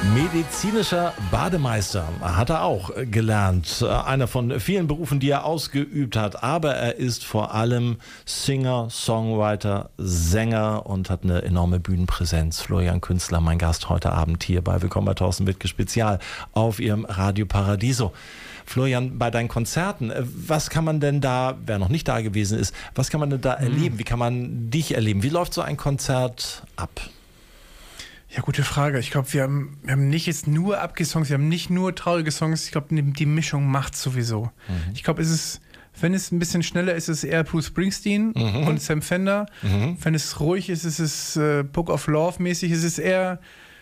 Medizinischer Bademeister hat er auch gelernt. Einer von vielen Berufen, die er ausgeübt hat. Aber er ist vor allem Singer, Songwriter, Sänger und hat eine enorme Bühnenpräsenz. Florian Künstler, mein Gast heute Abend hier bei Willkommen bei Thorsten Wittke Spezial auf Ihrem Radio Paradiso. Florian, bei deinen Konzerten, was kann man denn da, wer noch nicht da gewesen ist, was kann man denn da erleben? Wie kann man dich erleben? Wie läuft so ein Konzert ab? Ja, gute Frage. Ich glaube, wir haben nicht jetzt nur Abgesongs, wir haben nicht nur traurige Songs. Ich glaube, die Mischung macht sowieso. Ich glaube, wenn es ein bisschen schneller ist, ist es eher Bruce Springsteen und Sam Fender. Wenn es ruhig ist, ist es Book of Love mäßig. Es ist eher,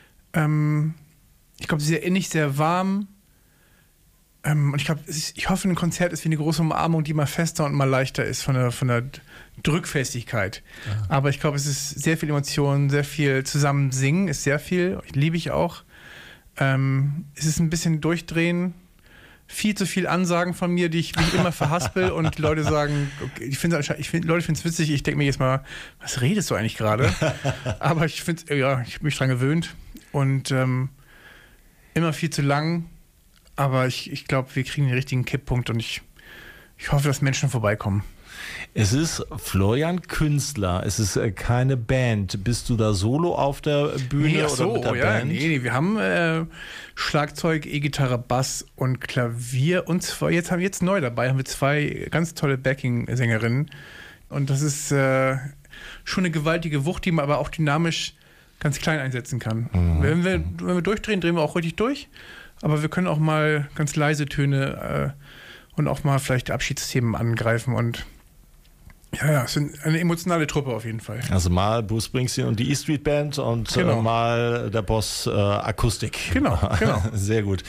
ich glaube, sehr innig, sehr warm. Und ich glaube, ich hoffe, ein Konzert ist wie eine große Umarmung, die mal fester und mal leichter ist von der Drückfestigkeit. Ja. Aber ich glaube, es ist sehr viel Emotion, sehr viel zusammen singen, ist sehr viel, liebe ich auch. Es ist ein bisschen durchdrehen, viel zu viel Ansagen von mir, die ich immer verhaspel und die Leute sagen, okay, Leute finden es witzig, ich denke mir jetzt mal, was redest du eigentlich gerade? Aber ich finde es, ja, ich habe mich dran gewöhnt und immer viel zu lang. Aber ich glaube, wir kriegen den richtigen Kipppunkt und ich hoffe, dass Menschen vorbeikommen. Es ist Florian Künstler, es ist keine Band. Bist du da solo auf der Bühne oder mit der Band? Nee, wir haben Schlagzeug, E-Gitarre, Bass und Klavier und jetzt neu dabei haben wir 2 ganz tolle Backing-Sängerinnen und das ist schon eine gewaltige Wucht, die man aber auch dynamisch ganz klein einsetzen kann. Wenn wir durchdrehen, drehen wir auch richtig durch. Aber wir können auch mal ganz leise Töne und auch mal vielleicht Abschiedsthemen angreifen und ja, es sind eine emotionale Truppe auf jeden Fall. Also mal Bruce Springsteen und die E Street Band und mal der Boss Akustik. Genau. Sehr gut.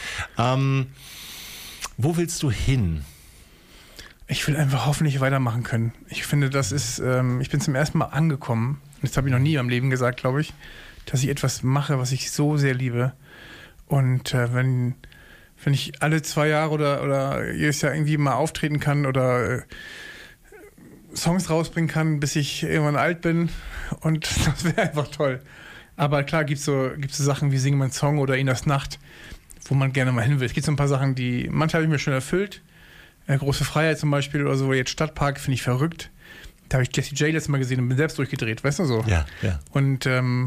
Wo willst du hin? Ich will einfach hoffentlich weitermachen können. Ich finde, ich bin zum ersten Mal angekommen, und das habe ich noch nie in meinem Leben gesagt, glaube ich, dass ich etwas mache, was ich so sehr liebe. Und wenn ich alle 2 Jahre oder jedes Jahr irgendwie mal auftreten kann oder Songs rausbringen kann, bis ich irgendwann alt bin, und das wäre einfach toll. Aber klar gibt es so Sachen wie Sing mein Song oder Inas Nacht, wo man gerne mal hin will. Es gibt so ein paar Sachen, manche habe ich mir schon erfüllt. Große Freiheit zum Beispiel oder so, jetzt Stadtpark finde ich verrückt. Da habe ich Jessie J letztes Mal gesehen und bin selbst durchgedreht, weißt du so? Ja. Und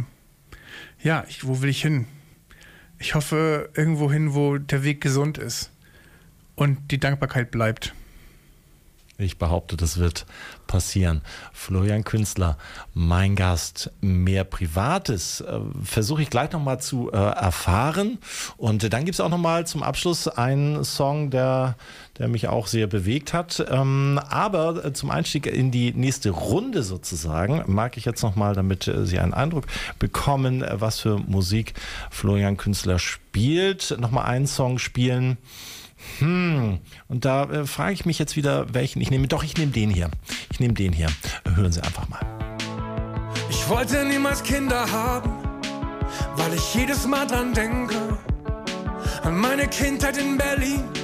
wo will ich hin? Ich hoffe irgendwo hin, wo der Weg gesund ist und die Dankbarkeit bleibt. Ich behaupte, das wird passieren. Florian Künstler, mein Gast. Mehr Privates versuche ich gleich nochmal zu erfahren. Und dann gibt es auch nochmal zum Abschluss einen Song, der mich auch sehr bewegt hat. Aber zum Einstieg in die nächste Runde sozusagen mag ich jetzt nochmal, damit Sie einen Eindruck bekommen, was für Musik Florian Künstler spielt, nochmal einen Song spielen. Und da frage ich mich jetzt wieder, welchen ich nehme. Doch, ich nehme den hier. Hören Sie einfach mal. Ich wollte niemals Kinder haben, weil ich jedes Mal dran denke, an meine Kindheit in Berlin,